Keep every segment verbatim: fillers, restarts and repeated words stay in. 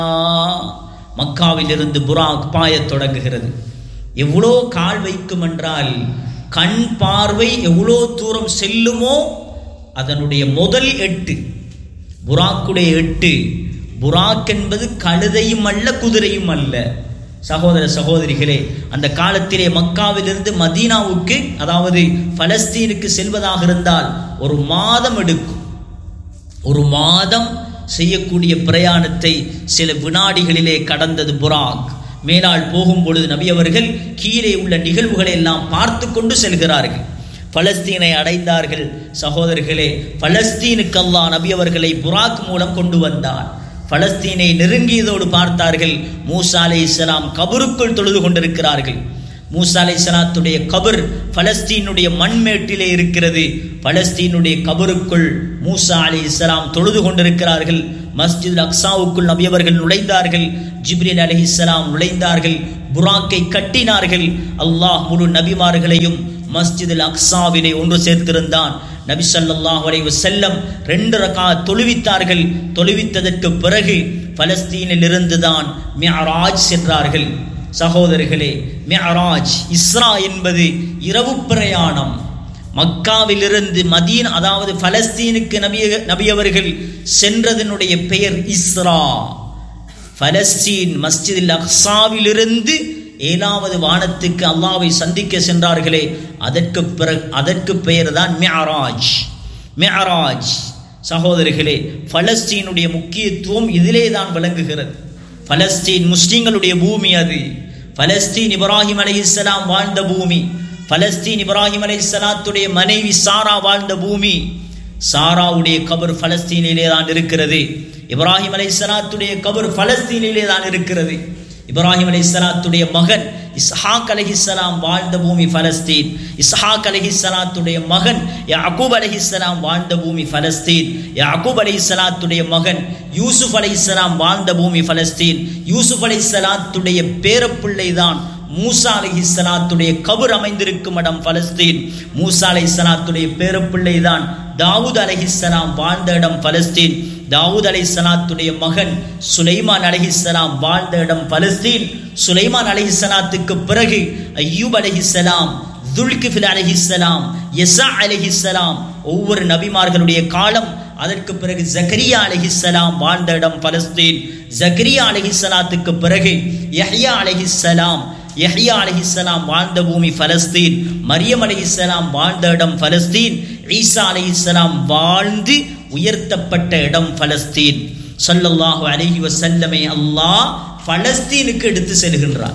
மக்காவிலிருந்து புராக் பாயத் தொடங்குகிறது. எவ்வளோ கால் வைக்கும் என்றால் கண் பார்வை எவ்வளோ தூரம் செல்லுமோ அதனுடைய முதல் எட்டு புராக்குடைய எட்டு. புராக் என்பது கழுதையும் அல்ல குதிரையும் அல்ல. சகோதர சகோதரிகளே, அந்த காலத்திலே மக்காவிலிருந்து மதீனாவுக்கு, அதாவது பலஸ்தீனுக்கு செல்வதாக இருந்தால் ஒரு மாதம் எடுக்கும். ஒரு மாதம் செய்யக்கூடிய பிரயாணத்தை சில வினாடிகளிலே கடந்தது புராக். மேலால் போகும் பொழுது நபி அவர்கள் கீழே உள்ள நிகழ்வுகளை எல்லாம் பார்த்து கொண்டு செல்கிறார்கள். பலஸ்தீனை அடைந்தார்கள். சகோதரர்களே, பலஸ்தீனுக்கு அல்லாஹ் நபி அவர்களை புராக் மூலம் கொண்டு வந்தார். பலஸ்தீனை நெருங்கியதோடு பார்த்தார்கள், மூசா அலைஹிஸ்ஸலாம் கபருக்குள் தொழுது கொண்டிருக்கிறார்கள். மூசா அலைஹிஸ்ஸலாத்துடைய கபர் பலஸ்தீனுடைய மண்மேட்டிலே இருக்கிறது. பலஸ்தீனுடைய கபருக்குள் மூசா அலைஹிஸ்ஸலாம் தொழுது கொண்டிருக்கிறார்கள். மஸ்ஜித் அக்ஸாவுக்குள் நபி அவர்கள் நுழைந்தார்கள். ஜிப்ரீல் அலைஹிஸ்ஸலாம் நுழைந்தார்கள். புராக்கை கட்டினார்கள். அல்லாஹ் முழு நபிமார்களையும் மஸ்ஜித் அக்ஸாவிலே ஒன்று சேர்த்திருந்தான். நபி ஸல்லல்லாஹு அலைஹி வஸல்லம் ரெண்டு ரகாத் தொழுவித்தார்கள். தொழுவித்ததற்கு பிறகு பலஸ்தீனில் இருந்துதான் மிஅராஜ் சென்றார்கள். சகோதரர்களே, மிஅராஜ் இஸ்ரா என்பது இரவு பிரயாணம். மக்காவிலிருந்து மதீனா, அதாவது பலஸ்தீனுக்கு நபி நபி அவர்கள் சென்றதனுடைய பெயர் இஸ்ரா. பலஸ்தீன் மஸ்ஜித் அக்ஸாவிலிருந்து ஏழாவது வானத்துக்கு அல்லாஹ்வை சந்திக்க சென்றார்களே, அதற்கு பிறகு அதற்கு பெயர் தான் மிஅராஜ். மிஅராஜ். சகோதரர்களே, பலஸ்தீனுடைய முக்கியத்துவம் இதிலே தான் விளங்குகிறது. பலஸ்தீன் முஸ்லிம்களுடைய பூமி. அது பலஸ்தீன் இப்ராஹிம் அலைஹிஸ்ஸலாம் வாழ்ந்த பூமி. பலஸ்தீன் இப்ராஹிம் அலைஹிஸ்ஸலாத்துடைய மனைவி சாரா வாழ்ந்த பூமி. சாராவுடைய கபர் பலஸ்தீனிலே தான் இருக்கிறது. இப்ராஹிம் அலைஹிஸ்ஸலாத்துடைய கபர் பலஸ்தீனிலே தான் இருக்கிறது. இப்ராஹிம் அலைஹிஸ்ஸலாத்துடைய மகன் இஸ்ஹாக் அலைஹிஸ்ஸலாம் வாழ்ந்த பூமி பலஸ்தீன். இஸ்ஹாக் அலைஹிஸ்ஸலாத்துடைய மகன் யாக்கூப் அலைஹிஸ்ஸலாம் வாழ்ந்த பூமி பலஸ்தீன். யாக்கூப் அலைஹிஸ்ஸலாத்துடைய மகன் யூசுப் அலைஹிஸ்ஸலாம் வாழ்ந்த பூமி பலஸ்தீன். யூசுப் அலைஹிஸ்ஸலாத்துடைய பேரப்பிள்ளை தான் மூசா அலைஹிஸ்ஸலாத்துடைய கபர் அமைந்திருக்கும் இடம் பலஸ்தீன். மூசா அலைஹிஸ்ஸலாத்துடைய பேரப்பிள்ளை தான் தாவூத் அலைஹிஸ்ஸலாம் வாழ்ந்த இடம் பலஸ்தீன். தாவூத் அலைஹிஸ்ஸலாத்துடைய மகன் சுலைமான் அலைஹிஸ்ஸலாம் வாழ்ந்த இடம் பலஸ்தீன். சுலைமான் அலைஹிஸ்ஸலாத்துக்கு பிறகு அய்யூப் அலைஹிஸ்ஸலாம், துல்கிஃபில் அலைஹிஸ்ஸலாம், யஸா அலைஹிஸ்ஸலாம், ஒவ்வொரு நபிமார்களுடைய காலம். அதற்கு பிறகு ஜக்கரியா அலைஹிஸ்ஸலாம் வாழ்ந்த இடம் பலஸ்தீன். ஜக்கரியா அலைஹிஸ்ஸலாத்துக்கு பிறகு யஹ்யா அலைஹிஸ்ஸலாம், யஹ்யா அலைஹிஸ்ஸலாம் வாழ்ந்த பூமி பலஸ்தீன். மரியம் அலைஹிஸ்ஸலாம் வாழ்ந்த இடம் பலஸ்தீன். ஈசா அலைஹிஸ்ஸலாம் வாழ்ந்து உயர்த்தப்பட்ட இடம் பலஸ்தீன். ஸல்லல்லாஹு அலைஹி வஸல்லமை அல்லாஹ் பலஸ்தீனுக்கு எடுத்து செல்கின்றார்.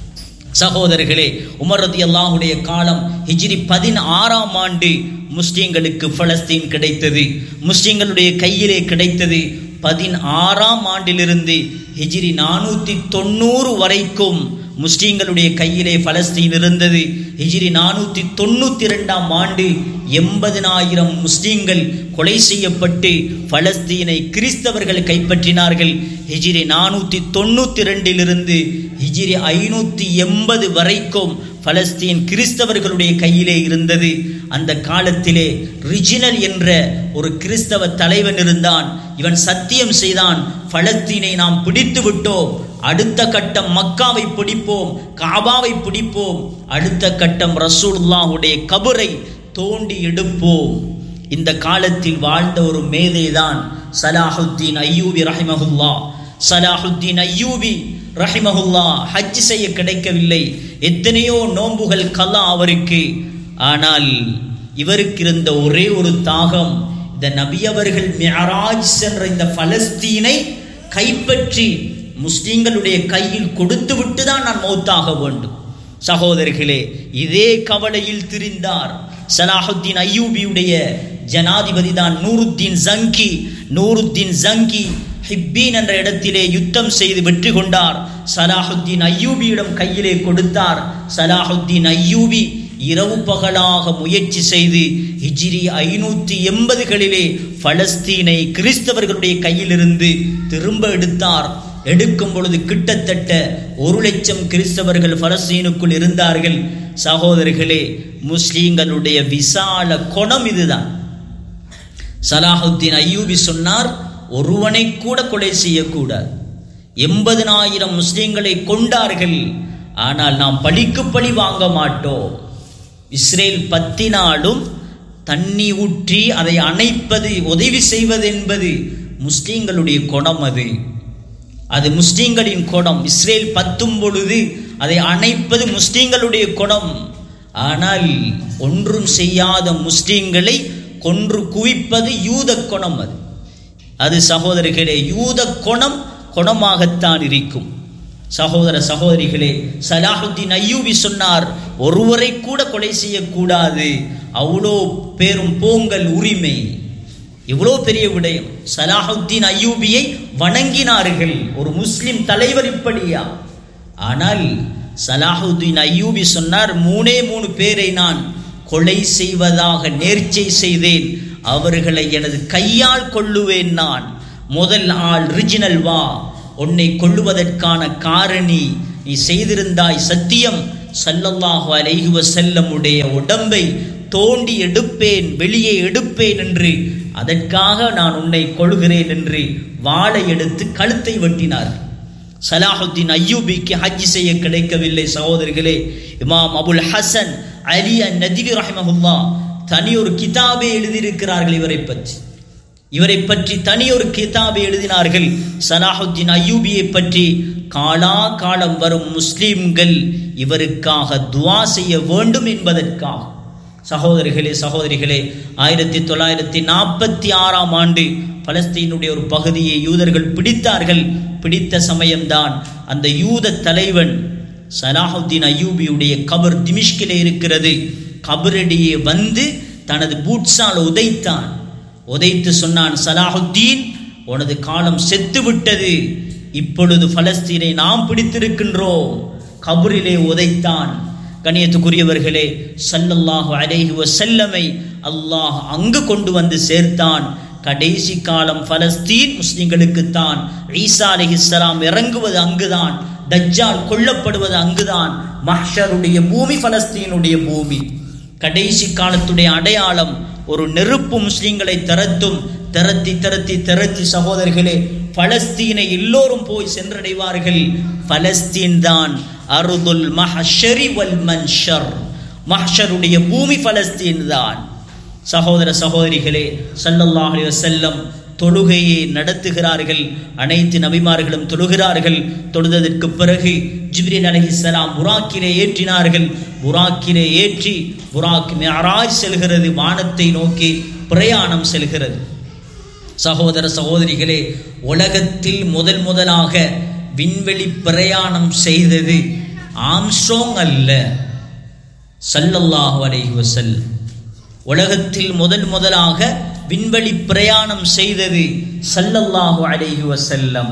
சகோதரர்களே, உமர் ரலியல்லாஹுடைய காலம் ஹிஜ்ரி பதினாறாம் ஆண்டு முஸ்லிம்களுக்கு பலஸ்தீன் கிடைத்தது. முஸ்லிம்களுடைய கையிலே கிடைத்தது. பதினாறாம் ஆண்டிலிருந்து ஹிஜ்ரி நானூற்றி தொண்ணூறு வரைக்கும் முஸ்லிம்களுடைய கையிலே பலஸ்தீன் இருந்தது. ஹிஜ்ரி நானூற்றி தொண்ணூற்றி இரண்டாம் ஆண்டு எண்பதினாயிரம் முஸ்லிம்கள் கொலை செய்யப்பட்டு பலஸ்தீனை கிறிஸ்தவர்கள் கைப்பற்றினார்கள். ஹிஜ்ரி நானூற்றி தொண்ணூற்றி ரெண்டிலிருந்து ஹிஜ்ரி ஐநூற்றி எண்பது வரைக்கும் பலஸ்தீன் கிறிஸ்தவர்களுடைய கையிலே இருந்தது. அந்த காலத்திலே ரிஜினல் என்ற ஒரு கிறிஸ்தவ தலைவன் இருந்தான். இவன் சத்தியம் செய்தான், பலஸ்தீனை நாம் பிடித்து விட்டோம், அடுத்த கட்டம் மக்காவை பிடிப்போம், காபாவை பிடிப்போம், அடுத்த கட்டம் ரசூலுல்லாஹுடைய கபரை தோண்டி எடுப்போம். இந்த காலத்தில் வாழ்ந்த ஒரு மேதைதான் சலாஹுத்தீன் அய்யூபி ரஹிமஹுல்லா. சலாஹுத்தீன் அய்யூபி ரஹிமஹுல்லா ஹஜ் செய்ய கிடைக்கவில்லை. எத்தனையோ நோன்புகள் கலா அவருக்கு. ஆனால் இவருக்கு இருந்த ஒரே ஒரு தாகம், இந்த நபி அவர்கள் மிஅராஜ் சென்ற இந்த பலஸ்தீனை கைப்பற்றி முஸ்லிம்களுடைய கையில் கொடுத்து விட்டு தான் நான் மௌத்தாக வேண்டும். சகோதரர்களே, இதே கவலையில் திரிந்தார். சலாஹுத்தீன் அய்யூபியுடைய ஜனாதிபதி தான் நூருத்தீன் ஜங்கி. நூருத்தீன் ஜங்கி ஹிப்பீன் என்ற இடத்திலே யுத்தம் செய்து வெற்றி கொண்டார். சலாஹுத்தீன் அய்யூபியிடம் கையிலே கொடுத்தார். சலாஹுத்தீன் அய்யூபி இரவு பகலாக முயற்சி செய்து ஹிஜ்ரி ஐநூற்றி எண்பதுகளிலே பலஸ்தீனை கிறிஸ்தவர்களுடைய கையிலிருந்து திரும்ப எடுத்தார். எடுக்கும் பொழுது கிட்டத்தட்ட ஒரு லட்சம் கிறிஸ்தவர்கள் பலஸ்தீனுக்குள் இருந்தார்கள். சகோதரர்களே, முஸ்லீம்களுடைய விசால குணம் இதுதான். சலாஹுத்தீன் அய்யூபி சொன்னார், ஒருவனை கூட கொலை செய்யக்கூடாது. எண்பதனாயிரம் முஸ்லிம்களை கொண்டார்கள். ஆனால் நாம் பழிக்கு பழி வாங்க மாட்டோம். இஸ்ரேல் பத்தினாலும் தண்ணி ஊற்றி அதை அணைப்பது, உதவி செய்வது என்பது முஸ்லிம்களுடைய குணம். அது அது முஸ்லிம்களின் குணம். இஸ்ரேல் பத்தும் பொழுது அதை அணைப்பது முஸ்லிம்களுடைய குணம். ஆனால் ஒன்றும் செய்யாத முஸ்லிம்களை கொன்று குவிப்பது யூத குணம். அது அது சகோதரர்களே, யூத குணம் குணமாகத்தான் இருக்கும். சகோதர சகோதரிகளே, சலாஹுத்தீன் அய்யூபி சொன்னார், ஒருவரை கூட கொலை செய்யக்கூடாது, அவ்வளோ பேரும் போங்கல் உரிமை. இவ்வளோ பெரிய விடயம். சலாஹுத்தீன் அய்யூபியை வணங்கினார்கள். ஒரு முஸ்லிம் தலைவர் இப்படியா? ஆனால் சலாஹுத்தீன் அய்யூபி சொன்னார், மூணே மூணு பேரை நான் கொலை செய்வதாக நேர்ச்சை செய்தேன், அவர்களை எனது கையால் கொல்லுவேன். நான் முதல் ஆள் ரிஜினல் வா, உன்னை கொல்லுவதற்கான காரணி நீ செய்திருந்தாய் சத்தியம், ஸல்லல்லாஹு அலைஹி வஸல்லம் உடைய உடம்பை தோண்டி எடுப்பேன், வெளியே எடுப்பேன் என்று, அதற்காக நான் உன்னை கொள்கிறேன் என்று வாளை எடுத்து கழுத்தை வெட்டினார். சலாஹுத்தீன் அய்யூபிக்கு ஹஜ் செய்ய கிடைக்கவில்லை. சகோதரர்களே, இமாம் அபுல் ஹசன் அலி அன்-நத்வி ரஹிமஹுல்லாஹ் தனியொரு கிதாபை எழுதியிருக்கிறார்கள். இவரை பற்றி இவரை பற்றி தனியொரு கிதாபை எழுதினார்கள். சலாஹுத்தீன் அய்யூபியை பற்றி காலா காலம் வரும் முஸ்லிம்கள் இவருக்காக துவா செய்ய வேண்டும் என்பதற்காக. சகோதரிகளே சகோதரிகளே ஆயிரத்தி தொள்ளாயிரத்தி நாற்பத்தி ஆறாம் ஆண்டு பலஸ்தீனுடைய ஒரு பகுதியை யூதர்கள் பிடித்தார்கள். பிடித்த சமயம்தான் அந்த யூத தலைவன் சலாஹுத்தீன் அய்யூபியுடைய கபர் திமிஷ்கிலே இருக்கிறது. கபரடியே வந்து தனது பூட்ஸால் உதைத்தான். உதைத்து சொன்னான், சலாஹுத்தீன், உனது காலம் செத்து விட்டது, இப்பொழுது பலஸ்தீனை நாம் பிடித்திருக்கின்றோம். கபரிலே உதைத்தான். கண்ணியத்துக்குரியவர்களே, ஸல்லல்லாஹு அலைஹி வஸல்லமை அல்லாஹ் அங்கு கொண்டு வந்து சேர்த்தான். கடைசி காலம் பலஸ்தீன் முஸ்லிம்களுக்குத்தான். ஈசா அலைஹிஸ்ஸலாம் இறங்குவது அங்குதான், தஜ்ஜால் கொல்லப்படுவது அங்குதான். மஹ்ஷருடைய பூமி பலஸ்தீனுடைய பூமி. கடைசி காலத்துடைய அடையாளம் ஒரு நெருப்பு முஸ்லிம்களை திரத்தும். திரத்தி திரத்தி திரத்தி சகோதரர்களே, பலஸ்தீனை எல்லோரும் போய் சென்றடைவார்கள். பலஸ்தீன் தான் அர்துல் மஹ்ஷரி வல் மன்ஷர், மஹ்ஷருடைய பூமி பலஸ்தீன் தான். சகோதர சகோதரிகளே, ஸல்லல்லாஹு அலைஹி வஸல்லம் தொழுகையை நடத்துகிறார்கள். அனைத்து நபிமார்களும் தொழுகிறார்கள். தொழுததற்கு பிறகு ஜிப்ரீல் அலைஹிஸ்ஸலாம் புராக்கிலே ஏற்றினார்கள். புராக்கிலே ஏற்றி புராக் மிஅராஜ் செல்கிறது, வானத்தை நோக்கி பிரயாணம் செல்கிறது. சகோதர சகோதரிகளே, உலகத்தில் முதல் முதலாக விண்வெளி பிரயாணம் செய்தது ஆம்ஸ்ட்ராங் அல்ல, ஸல்லல்லாஹு அலைஹி வஸல்லம். உலகத்தில் முதல் முதலாக விண்வெளி பிரயாணம் செய்தது ஸல்லல்லாஹு அலைஹி வஸல்லம்.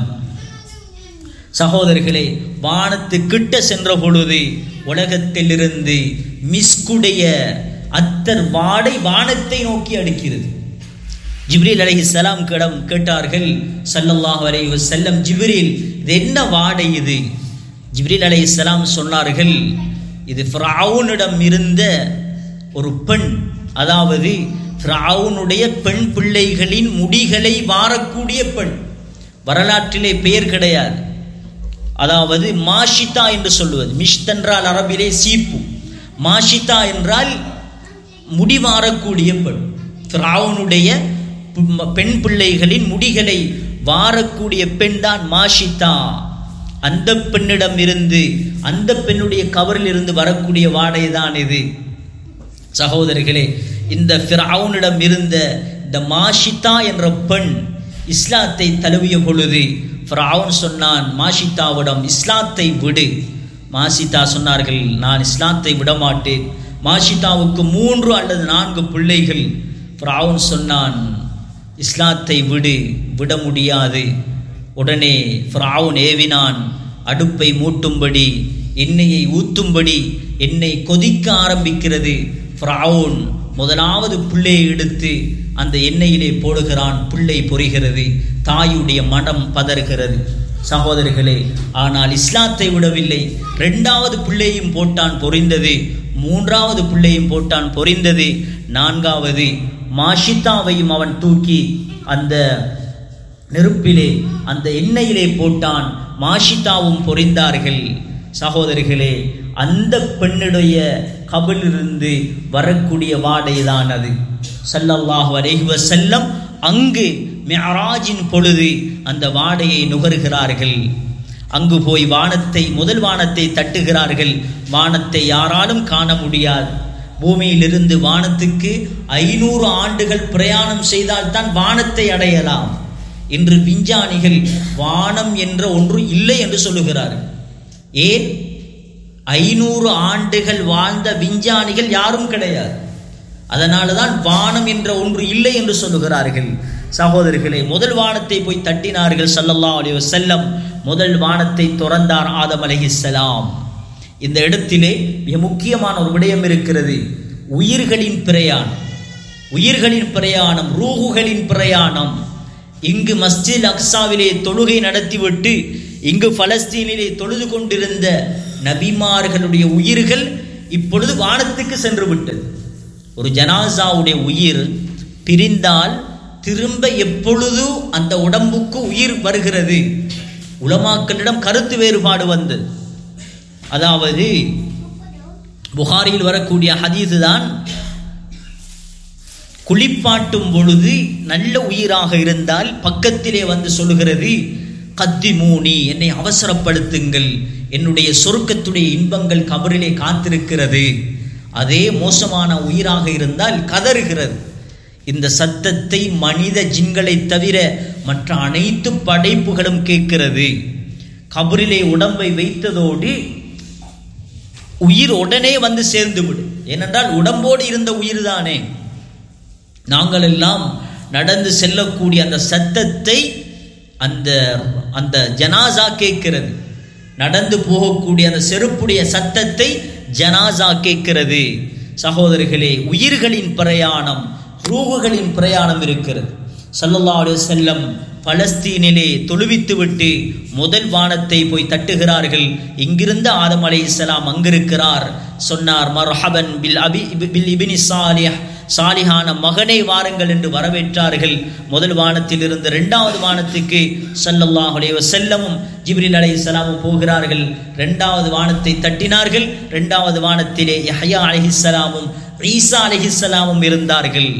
சகோதரர்களே, வானத்து கிட்ட சென்ற பொழுது உலகத்திலிருந்து மிஸ்குடைய அத்தர் வாடை வானத்தை நோக்கி அடிக்கிறது. ஜிப்ரீல் அலைஹிஸ்ஸலாம் கிடம் கேட்டார்கள் ஸல்லல்லாஹு அலைஹி வஸல்லம், ஜிப்ரீல், இது என்ன வாடை இது? ஜிப்ரீல் அலைஹிஸ்ஸலாம் சொன்னார்கள், இது ஃபிரௌனிடம் இருந்த ஒரு பெண், அதாவது ஃபிரௌனுடைய பெண் பிள்ளைகளின் முடிகளை வாரக்கூடிய பெண். வரலாற்றிலே பெயர் கிடையாது. அதாவது மாஷிதா என்று சொல்லுவது. மிஷ்த் என்றால் அரபிலே சீப்பு, மாஷிதா என்றால் முடிவாரக்கூடிய பெண். ஃபிரௌனுடைய பெண் பிள்ளைகளின் முடிகளை வாரக்கூடிய பெண் தான் மாஷிதா. அந்த பெண்ணிடம் இருந்து, அந்த பெண்ணுடைய கவரில் இருந்து வரக்கூடிய வாடை தான் இது. சகோதரிகளே, இந்த ஃபிரௌனிடம் இருந்த இந்த மாஷிதா என்ற பெண் இஸ்லாத்தை தழுவிய பொழுது ஃபிரௌன் சொன்னான் மாஷிதாவிடம், இஸ்லாத்தை விடு. மாஷிதா சொன்னார்கள், நான் இஸ்லாத்தை விட மாட்டேன். மாஷிதாவுக்கு மூன்று அல்லது நான்கு பிள்ளைகள். ஃபிரௌன் சொன்னான், இஸ்லாத்தை விடு, விட முடியாது. உடனே ஃபிரௌன் ஏவினான், அடுப்பை மூட்டும்படி, எண்ணெயை ஊத்தும்படி. எண்ணெய் கொதிக்க ஆரம்பிக்கிறது. ஃபிரௌன் முதலாவது பிள்ளையை எடுத்து அந்த எண்ணெயிலே போடுகிறான். பிள்ளை பொரிகிறது. தாயுடைய மனம் பதறுகிறது. சகோதரர்களே, ஆனால் இஸ்லாத்தை விடவில்லை. இரண்டாவது பிள்ளையும் போட்டான், பொரிந்தது. மூன்றாவது பிள்ளையும் போட்டான், பொரிந்தது. நான்காவது மாஷிதாவையும் அவன் தூக்கி அந்த நெருப்பிலே, அந்த எண்ணெயிலே போட்டான். மாஷிதாவும் பொறிந்தார்கள். சகோதரிகளே, அந்த பெண்ணுடைய கபிலிருந்து வரக்கூடிய வாடைதான் அது. ஸல்லல்லாஹு அலைஹி வஸல்லம் அங்கு மிஅராஜின் பொழுது அந்த வாடையை நுகர்கிறார்கள். அங்கு போய் வானத்தை முதல் வானத்தை தட்டுகிறார்கள். வானத்தை யாராலும் காண முடியாது. பூமியிலிருந்து வானத்துக்கு ஐநூறு ஆண்டுகள் பிரயாணம் செய்தால்தான் வானத்தை அடையலாம். இன்று விஞ்ஞானிகள் வானம் என்ற ஒன்று இல்லை என்று சொல்லுகிறார்கள். ஏன்? ஐநூறு ஆண்டுகள் வாழ்ந்த விஞ்ஞானிகள் யாரும் கிடையாது. அதனால தான் வானம் என்ற ஒன்று இல்லை என்று சொல்லுகிறார்கள். சகோதரர்களே, முதல் வானத்தை போய் தட்டினார்கள் ஸல்லல்லாஹு அலைஹி வஸல்லம். முதல் வானத்தை திறந்தார் ஆதம் அலைஹிஸ்ஸலாம். இந்த இடத்திலே மிக முக்கியமான ஒரு விடயம் இருக்கிறது. உயிர்களின் பிரயாணம், உயிர்களின் பிரயாணம், ரூஹுகளின் பிரயாணம். இங்கு மஸ்ஜித் அக்ஸாவிலே தொழுகை நடத்திவிட்டு இங்கு பலஸ்தீனிலே தொழுது கொண்டிருந்த நபிமார்களுடைய உயிர்கள் இப்பொழுது வானத்துக்கு சென்று விட்டது. ஒரு ஜனாசாவுடைய உயிர் பிரிந்தால் திரும்ப எப்பொழுது அந்த உடம்புக்கு உயிர் வருகிறது? உலமாக்களிடம் கருத்து வேறுபாடு வந்தது. அதாவது புகாரியில் வரக்கூடிய ஹதீஸ் தான், குளிப்பாட்டும் பொழுது நல்ல உயிராக இருந்தால் பக்கத்திலே வந்து சொல்லுகிறது, கத்திமூனி, என்னை அவசரப்படுத்துங்கள், என்னுடைய சொர்க்கத்துடைய இன்பங்கள் கபரிலே காத்திருக்கிறது. அதே மோசமான உயிராக இருந்தால் கதறுகிறது. இந்த சத்தத்தை மனித ஜின்களை தவிர மற்ற அனைத்து படைப்புகளும் கேட்கிறது. கபரிலே உடம்பை வைத்ததோடு உயிர் உடனே வந்து சேர்ந்து விடும். ஏனென்றால் உடம்போடு இருந்த உயிர் தானே. நாங்கள் எல்லாம் நடந்து செல்லக்கூடிய அந்த சத்தத்தை அந்த அந்த ஜனாசா கேட்கிறது. நடந்து போகக்கூடிய அந்த செருப்புடைய சத்தத்தை ஜனாசா கேட்கிறது. சகோதரர்களே, உயிர்களின் பிரயாணம், ரூஹுகளின் பிரயாணம் இருக்கிறது. ஸல்லல்லாஹு அலைஹி வஸல்லம் பலஸ்தீனிலே தொழுவித்து விட்டு முதல் வானத்தை போய் தட்டுகிறார்கள். இங்கிருந்து ஆதம் அலைஹிஸ்ஸலாம் அங்கிருக்கிறார். சொன்னார், மர்ஹபன் பில் அபி பில் இப்னி சாலிஹ், சாலிஹான மகனை வாருங்கள் என்று வரவேற்றார்கள். முதல் வானத்தில் இருந்து இரண்டாவது வானத்துக்கு ஸல்லல்லாஹு அலைஹி வஸல்லமும் ஜிப்ரீல் அலைஹிஸ்ஸலாமும் போகிறார்கள். இரண்டாவது வானத்தை தட்டினார்கள். இரண்டாவது வானத்திலே யஹ்யா அலைஹிஸ்ஸலாமும் ஈசா அலைஹிஸ்ஸலாமும் இருந்தார்கள்.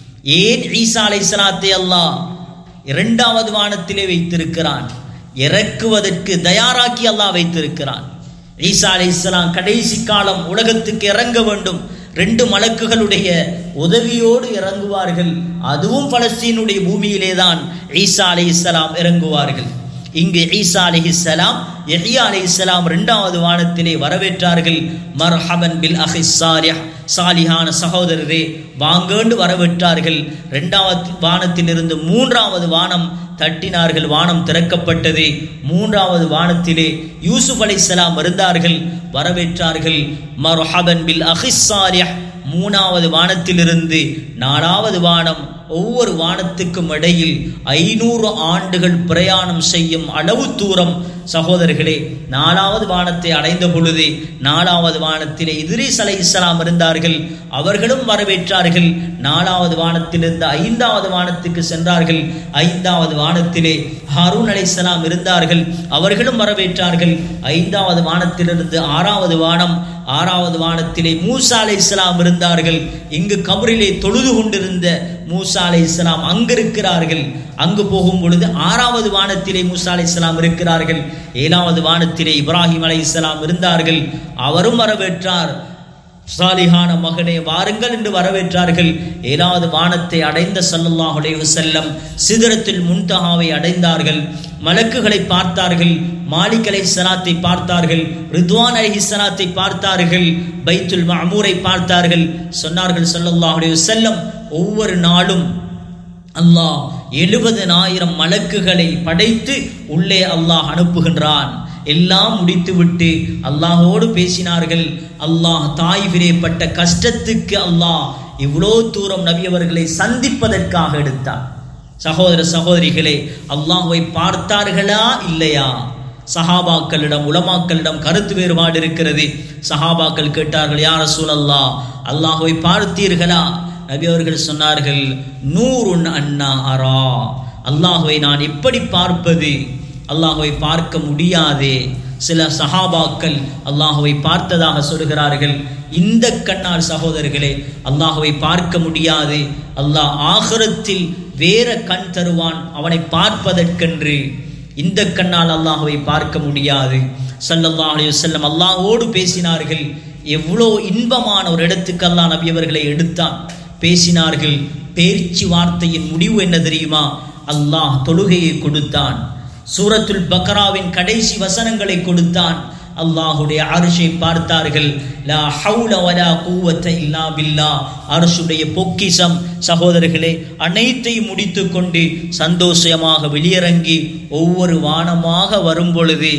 ஏன் ஈசா அலைஹிஸ்ஸலாத்தை அல்லாஹ் இரண்டாவது வானத்திலே வைத்திருக்கிறான்? இறக்குவதற்கு தயாராக்கி அல்லாஹ் வைத்திருக்கிறான். ஈசா அலைஹிஸ்ஸலாம் கடைசி காலம் உலகத்துக்கு இறங்க வேண்டும். ரெண்டு மலக்குகளுடைய உதவியோடு இறங்குவார்கள். அதுவும் பலஸ்தீனுடைய பூமியிலே தான் ஈசா அலைஹிஸ்ஸலாம் இறங்குவார்கள். இங்கு ஈசா அலைஹிஸ்ஸலாம் யஹ்யா அலைஹிஸ்ஸலாம் இரண்டாவது வானத்திலே வரவேற்றார்கள். மர்ஹபன் பில் அஹி சாலிஹ், சாலிஹான சகோதரரே வாங்கேண்டு வரவேற்றார்கள். இரண்டாவது வானத்திலிருந்து மூன்றாவது வானம் தட்டினார்கள். வானம் திறக்கப்பட்டது. மூன்றாவது வானத்திலே யூசுப் அலைஹிஸ்ஸலாம் இருந்தார்கள், வரவேற்றார்கள். மர்ஹபன் பில் அஹி சாலிஹ். மூணாவது வானத்திலிருந்து நாலாவது வானம், ஒவ்வொரு வானத்துக்கும் இடையில் ஐநூறு ஆண்டுகள் பிரயாணம் செய்யும் அளவு தூரம். சகோதரர்களே, நாலாவது வானத்தை அடைந்த பொழுது நாலாவது வானத்திலே இத்ரீஸ் அலைஹிஸ்ஸலாம் இருந்தார்கள், அவர்களும் வரவேற்றார்கள். நாலாவது வானத்திலிருந்து ஐந்தாவது வானத்துக்கு சென்றார்கள். ஐந்தாவது வானத்திலே ஹாரூன் அலைஹிஸ்ஸலாம் இருந்தார்கள், அவர்களும் வரவேற்றார்கள். ஐந்தாவது வானத்திலிருந்து ஆறாவது வானம், ஆறாவது வானத்திலே மூசா அலைஹிஸ்ஸலாம் இருந்தார்கள். இங்கு கபரிலே தொழுது கொண்டிருந்த மூசா அலைஹிஸ்ஸலாம் அங்கிருக்கிறார்கள். அங்கு போகும் பொழுது ஆறாவது வானத்திலே மூசா அலைஹிஸ்ஸலாம் இருக்கிறார்கள். ஏழாவது வானத்திலே இப்ராஹிம் அலைஹிஸ்ஸலாம் இருந்தார்கள், அவரும் வரவேற்றார். சாலிஹான மகனே வாருங்கள் என்று வரவேற்றார்கள். ஏழாவது வானத்தை அடைந்த ஸல்லல்லாஹு அலைஹி வஸல்லம் சிதறத்துல் முன்தஹாவை அடைந்தார்கள். மலக்குகளை பார்த்தார்கள், மாலிக் அலைஹிஸ்ஸலாத்தை பார்த்தார்கள், ரிதுவான் அலைஹிஸ்ஸலாத்தை பார்த்தார்கள், பைத்துல் மஅமூரை பார்த்தார்கள். சொன்னார்கள் ஸல்லல்லாஹு அலைஹி வஸல்லம், ஒவ்வொரு நாளும் அல்லாஹ் எழுபதனாயிரம் மலக்குகளை படைத்து உள்ளே அல்லாஹ் அனுப்புகின்றான். எல்லாம் முடித்துவிட்டு அல்லாஹோடு பேசினார்கள். அல்லாஹ் தாயிஃபிலே பட்ட கஷ்டத்துக்கு அல்லாஹ் இவ்வளோ தூரம் நபி அவர்களை சந்திப்பதற்காக எடுத்தார். சகோதர சகோதரிகளே, அல்லாஹ்வை பார்த்தார்களா இல்லையா? சஹாபாக்களிடம், உலமாக்களிடம் கருத்து வேறுபாடு இருக்கிறது. சஹாபாக்கள் கேட்டார்கள், யா ரசூலல்லாஹ், அல்லாஹ்வை பார்த்தீர்களா? நபி அவர்கள் சொன்னார்கள், நூறுன் அன்னா அரா, அல்லாஹ்வை நான் எப்படி பார்ப்பது? அல்லாஹ்வை பார்க்க முடியாதே. சில சஹாபாக்கள் அல்லாஹ்வை பார்த்ததாக சொல்கிறார்கள். இந்த கண்ணால் சகோதரர்களே அல்லாஹ்வை பார்க்க முடியாது. அல்லாஹ் ஆகிரத்தில் வேற கண் தருவான் அவனை பார்ப்பதற்கென்று. இந்த கண்ணால் அல்லாஹ்வை பார்க்க முடியாது. ஸல்லல்லாஹு அலைஹி வஸல்லம் அல்லாஹ்வோடு பேசினார்கள். எவ்வளோ இன்பமான ஒரு இடத்துக்கு அல்லாஹ் நபி அவர்களை எடுத்தான். பேசினார்கள். பேச்சு வார்த்தையின் முடிவு என்ன தெரியுமா? அல்லாஹ் தொழுகையை கொடுத்தான். சூரத்துல் பக்ராவின் கடைசி வசனங்களை கொடுத்தான். அல்லாஹுடைய அர்ஷை பார்த்தார்கள். லா ஹவுல வலா குவத்த இல்லா பில்லாஹ். அர்ஷுடைய பொக்கிஷம் சகோதரர்களே அனைத்தையும் முடித்து கொண்டு சந்தோஷமாக வெளியிறங்கி ஒவ்வொரு வானமாக வரும் பொழுது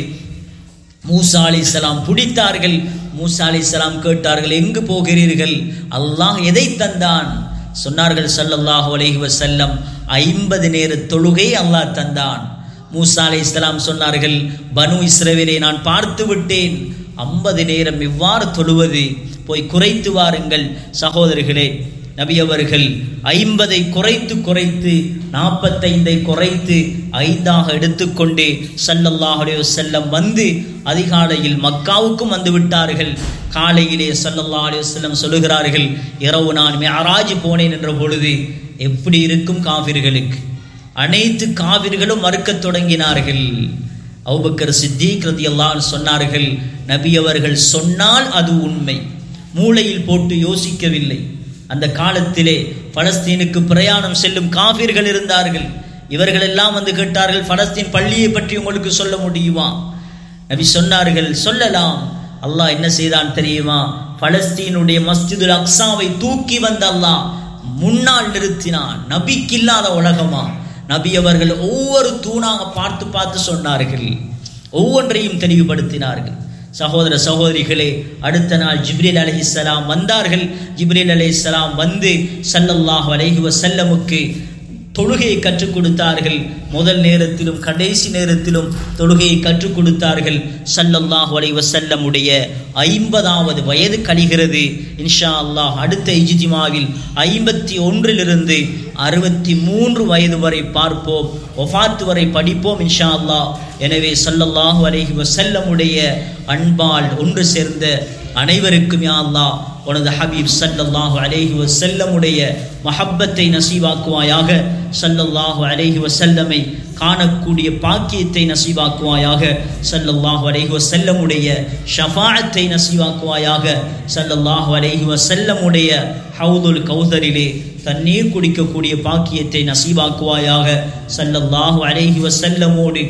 மூசா அலைஹிஸ்ஸலாம் பிடித்தார்கள். மூசா அலைஹிஸ்ஸலாம் கேட்டார்கள், எங்கு போகிறீர்கள்? அல்லாஹ் எதை தந்தான்? சொன்னார்கள் ஸல்லல்லாஹு அலைஹி வஸல்லம், ஐம்பது நேர தொழுகை அல்லாஹ் தந்தான். மூசா அலைஹிஸ்ஸலாம் சொன்னார்கள், பனு இஸ்ரவேலை நான் பார்த்து விட்டேன், ஐம்பது நேரம் எவ்வாறு தொழுவது? போய் குறைத்து வாருங்கள். சகோதரர்களே நபி அவர்கள் ஐம்பதை குறைத்து குறைத்து நாற்பத்தைந்தை குறைத்து ஐந்தாக எடுத்துக்கொண்டு ஸல்லல்லாஹு அலைஹி வஸல்லம் வந்து அதிகாலையில் மக்காவுக்கும் வந்து விட்டார்கள். காலையிலே ஸல்லல்லாஹு அலைஹி வஸல்லம் சொல்லுகிறார்கள், இரவு நான் மிஅராஜ் போனேன் என்ற பொழுது எப்படி இருக்கும் காஃபிர்களுக்கு? அனைத்து காஃபிர்களும் மறுக்கத் தொடங்கினார்கள். அபூபக்கர் சித்தீக் ரலியல்லாஹு அன்ஹு சொன்னார்கள், நபி அவர்கள் சொன்னால் அது உண்மை, மூளையில் போட்டு யோசிக்கவில்லை. அந்த காலத்திலே பலஸ்தீனுக்கு பிரயாணம் செல்லும் காஃபிர்கள் இருந்தார்கள். இவர்கள் எல்லாம் வந்து கேட்டார்கள், பலஸ்தீன் பள்ளியை பற்றி உங்களுக்கு சொல்ல முடியுமா? நபி சொன்னார்கள், சொல்லலாம். அல்லாஹ் என்ன செய்தான் தெரியுமா? பலஸ்தீனுடைய மஸ்ஜிதுல் அக்ஸாவை தூக்கி வந்த அல்லாஹ் முன்னால் நிறுத்தினான். நபிக்கு இல்லாத உலகமா? நபி அவர்கள் ஒவ்வொரு தூணாக பார்த்து பார்த்து சொன்னார்கள், ஒவ்வொன்றையும் தெளிவுபடுத்தினார்கள். சகோதர சகோதரிகளே, அடுத்த நாள் ஜிப்ரீல் அலைஹிஸ்ஸலாம் வந்தார்கள். ஜிப்ரீல் அலைஹிஸ்ஸலாம் வந்து ஸல்லல்லாஹு அலைஹி வஸல்லமுக்கு தொழுகையை கற்றுக் கொடுத்தார்கள். முதல் நேரத்திலும் கடைசி நேரத்திலும் தொழுகையை கற்றுக் கொடுத்தார்கள். ஸல்லல்லாஹு அலைஹி வஸல்லமுடைய ஐம்பதாவது வயது கழிகிறது. இன்ஷா அல்லாஹ் அடுத்த இஜ்திமாவில் ஐம்பத்தி ஒன்றிலிருந்து அறுபத்தி மூன்று வயது வரை பார்ப்போம், வஃபாத் வரை படிப்போம் இன்ஷா அல்லாஹ். எனவே ஸல்லல்லாஹு அலைஹி வஸல்லமுடைய அன்பால் ஒன்று சேர்ந்த அனைவருக்கும் யா அல்லாஹ் உனது ஹபீப் ஸல்லல்லாஹு அலைஹி வஸல்லமுடைய மஹப்பத்தை நசீவாக்குவாயாக. ஸல்லல்லாஹு அலைஹி வஸல்லமை காணக்கூடிய பாக்கியத்தை நசீவாக்குவாயாக. ஸல்லல்லாஹு அலைஹி வஸல்லமுடைய ஷஃபாஅத்தை நசீவாக்குவாயாக. ஸல்லல்லாஹு அலைஹி வஸல்லமுடைய ஹவுதுல் கௌதரிலே தண்ணீர் குடிக்கக்கூடிய பாக்கியத்தை நசீவாக்குவாயாக. ஸல்லல்லாஹு அலைஹி வஸல்லமோடு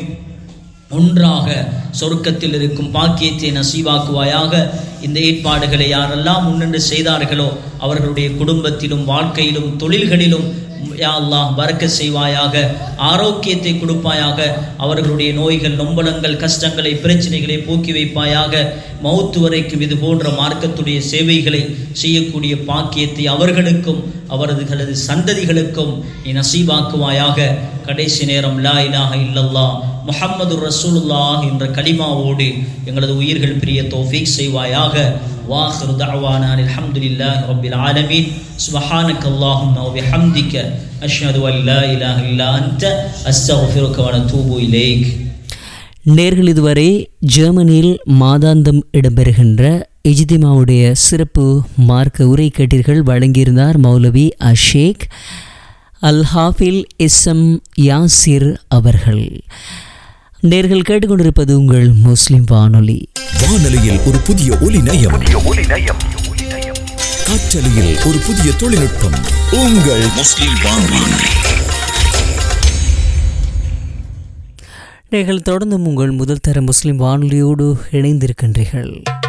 ஒன்றாக சொர்க்கத்தில் இருக்கும் பாக்கியத்தை நசீவாக்குவாயாக. இந்த ஏற்பாடுகளை யாரெல்லாம் முன்னின்று செய்தார்களோ அவர்களுடைய குடும்பத்திலும் வாழ்க்கையிலும் தொழில்களிலும் யா அல்லாஹ் பரக்கத் செய்வாயாக, ஆரோக்கியத்தை கொடுப்பாயாக. அவர்களுடைய நோய்கள் நொம்பலங்கள் கஷ்டங்களை பிரச்சனைகளை போக்கி வைப்பாயாக. மௌத்து வரைக்கும் இது போன்ற மார்க்கத்துடைய சேவைகளை செய்யக்கூடிய பாக்கியத்தை அவர்களுக்கும் அவர்களது சந்ததிகளுக்கும் நீ நசீபாக்குவாயாக. கடைசி நேரம் லா இலாஹ இல்லல்லாஹ் முஹம்மது ரசூலுல்லாஹ் என்ற கலிமாவோடு எங்களது உயிர்கள் பிரிய தௌஃபீக் செய்வாயாக. வாஹிரு தஅவானா அல்ஹம்துலில்லாஹி ரப்பில் ஆலமீன். சுப்ஹானக அல்லாஹும்ம வ பிஹம்திக அஷ்ஹது அன் லா இலாஹ இல்லா அன்த அஸ்தக்ஃபிருக வ அதூபு இலைக். நேர்கள் இதுவரை ஜெர்மனியில் மாதாந்தம் இடம்பெறுகின்ற இஜ்திமாவுடைய சிறப்பு மார்க்க உரை கேட்டீர்கள். வழங்கியிருந்தார் மௌலவி அஷேக் அல் ஹாஃபில் இஸ்எம் யாசிர் அவர்கள். நேர்கள் கேட்டுக்கொண்டிருப்பது உங்கள் முஸ்லிம் வானொலி. வானொலியில் ஒரு புதிய ஒலி நயம், காற்றலையில் ஒரு புதிய தொழில்நுட்பம். உங்கள் முஸ்லிம் வானொலி. நேர்கள் தொடர்ந்தும் உங்கள் முதல் தர முஸ்லிம் வானொலியோடு இணைந்திருக்கின்றீர்கள்.